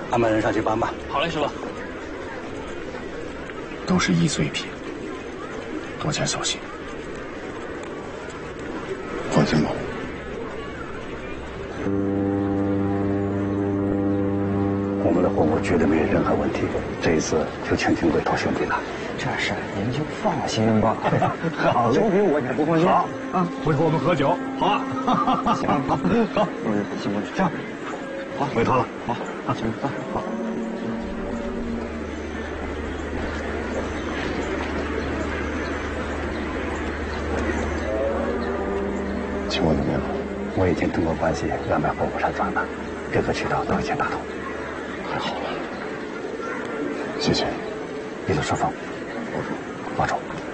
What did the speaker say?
安排人上去帮吧。 好嘞，师傅。 都是易碎品，多加小心。 放心吧。 我们的货物绝对没有任何问题，这一次就全权委托兄弟了。 这事您就放心吧。好，交给我，你不放心。好啊， 回头我们喝酒。 好啊。行，好，行，这样，好， 委托了。 好，行，好。 情况怎么样？ 我已经通过关系安排货物上船了，各个渠道都已经打通。 太好了，谢谢。 一路顺风，保重。